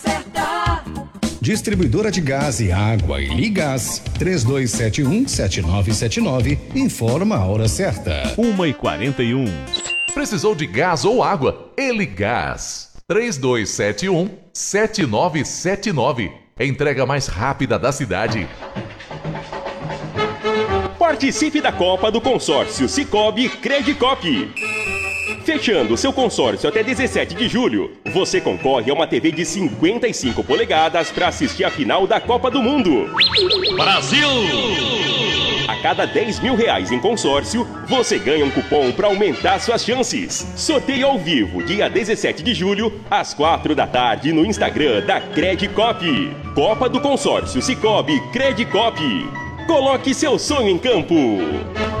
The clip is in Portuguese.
Distribuidora de Gás e Água e Ligás, 3271-7979, informa a hora certa. 1h41. Precisou de gás ou água? Eligás, 3271-7979. Entrega mais rápida da cidade. Participe da Copa do Consórcio Sicoob Credicop. Fechando seu consórcio até 17 de julho, você concorre a uma TV de 55 polegadas para assistir a final da Copa do Mundo. Brasil! A cada R$10.000 em consórcio, você ganha um cupom para aumentar suas chances. Sorteio ao vivo, dia 17 de julho, às 4 da tarde, no Instagram da Credicop. Copa do Consórcio Sicoob Credicop. Coloque seu sonho em campo.